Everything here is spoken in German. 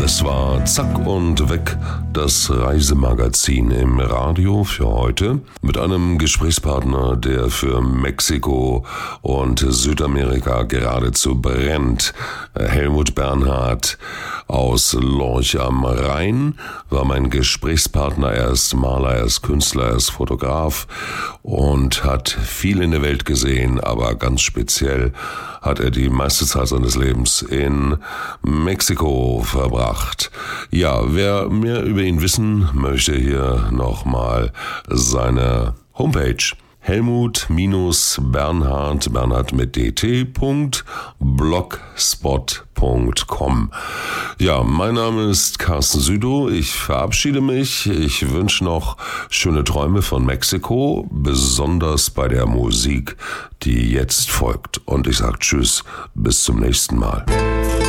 Es war Zack und Weg, das Reisemagazin im Radio für heute mit einem Gesprächspartner, der für Mexiko und Südamerika geradezu brennt. Helmut Bernhard aus Lorch am Rhein war mein Gesprächspartner. Er ist Maler, er ist Künstler, er ist Fotograf und hat viel in der Welt gesehen, aber ganz speziell hat er die meiste Zeit seines Lebens in Mexiko verbracht. Ja, wer mehr über ihn wissen möchte, hier nochmal seine Homepage. Helmut-Bernhard mit dt.blogspot.com. Ja, mein Name ist Carsten Südow. Ich verabschiede mich. Ich wünsche noch schöne Träume von Mexiko, besonders bei der Musik, die jetzt folgt. Und ich sage Tschüss, bis zum nächsten Mal.